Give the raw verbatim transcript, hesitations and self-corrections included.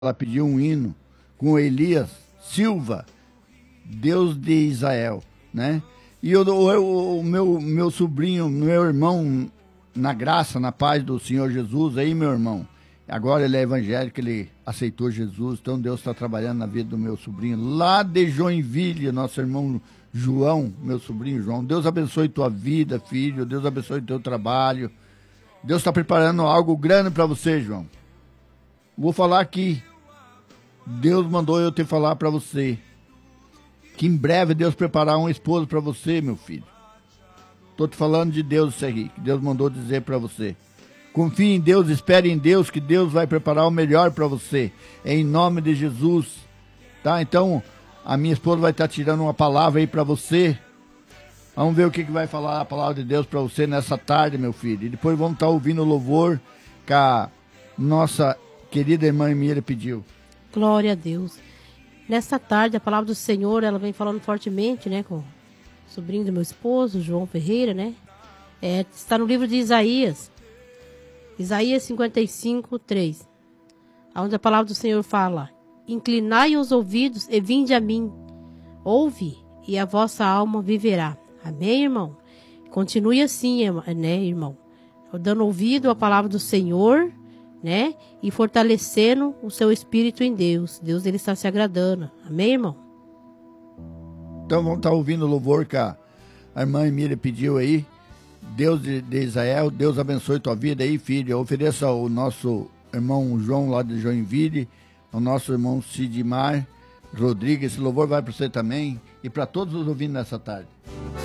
ela pediu um hino com Elias Silva, Deus de Israel, né? E eu, o, o meu, meu sobrinho, meu irmão, na graça, na paz do Senhor Jesus, aí meu irmão, agora ele é evangélico, ele aceitou Jesus, então Deus está trabalhando na vida do meu sobrinho, lá de Joinville, nosso irmão João, meu sobrinho João. Deus abençoe tua vida, filho, Deus abençoe teu trabalho, Deus está preparando algo grande para você, João. Vou falar aqui, Deus mandou eu te falar para você, que em breve Deus preparar um esposo para você, meu filho. Tô te falando de Deus isso aí, que Deus mandou dizer para você. Confie em Deus, espere em Deus, que Deus vai preparar o melhor para você, em nome de Jesus, tá? Então, a minha esposa vai estar tirando uma palavra aí para você. Vamos ver o que, que vai falar a palavra de Deus para você nessa tarde, meu filho. E depois vamos estar ouvindo o louvor que a nossa querida irmã Emília pediu. Glória a Deus. Nessa tarde, a palavra do Senhor, ela vem falando fortemente, né, com o sobrinho do meu esposo, João Ferreira, né? É, está no livro de Isaías, Isaías cinquenta e cinco, três, onde a palavra do Senhor fala: inclinai os ouvidos e vinde a mim, ouve, e a vossa alma viverá. Amém, irmão? Continue assim, né, irmão? Dando ouvido à palavra do Senhor, né? E fortalecendo o seu espírito em Deus. Deus, ele está se agradando. Amém, irmão? Então vamos estar ouvindo o louvor que a irmã Emília pediu aí. Deus de, de Israel, Deus abençoe tua vida aí, filho. Ofereça ao nosso irmão João lá de Joinville, ao nosso irmão Sidmar Rodrigues. Esse louvor vai para você também e para todos os ouvindo nessa tarde.